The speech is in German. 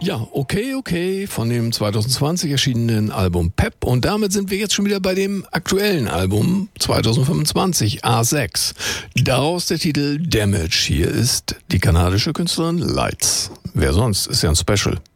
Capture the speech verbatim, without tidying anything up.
Ja, okay, okay, von dem zwanzig zwanzig erschienenen Album Pep. Und damit sind wir jetzt schon wieder bei dem aktuellen Album zwanzig fünfundzwanzig, A sechs. Daraus der Titel Damage. Hier ist die kanadische Künstlerin Lights. Wer sonst? Ist ja ein Special.